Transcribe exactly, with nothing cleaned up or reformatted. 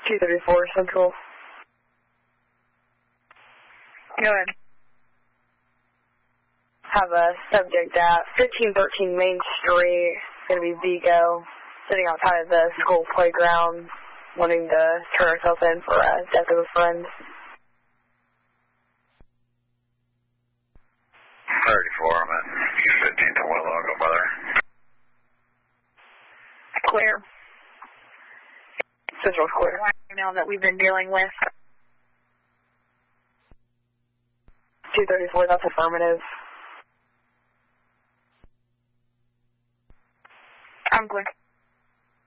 two thirty-four Central. Go ahead. Have a subject at fifteen thirteen Main Street, going to be Vigo, sitting outside of the school playground, wanting to turn herself in for a death of a friend. thirty-four, I'm at fifteenth and Willow, go by there. Clear. Central Square. Email that we've been dealing with. two thirty-four, that's affirmative. I'm clear.